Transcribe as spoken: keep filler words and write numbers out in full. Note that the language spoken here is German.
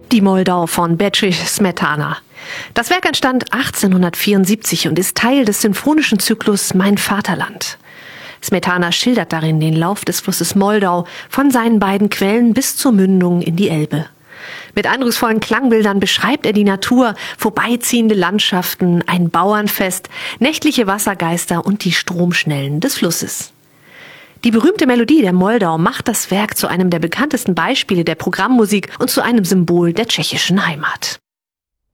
Die Moldau von Bedřich Smetana. Das Werk entstand achtzehnhundertvierundsiebzig und ist Teil des symphonischen Zyklus Mein Vaterland. Smetana schildert darin den Lauf des Flusses Moldau von seinen beiden Quellen bis zur Mündung in die Elbe. Mit eindrucksvollen Klangbildern beschreibt er die Natur, vorbeiziehende Landschaften, ein Bauernfest, nächtliche Wassergeister und die Stromschnellen des Flusses. Die berühmte Melodie der Moldau macht das Werk zu einem der bekanntesten Beispiele der Programmmusik und zu einem Symbol der tschechischen Heimat.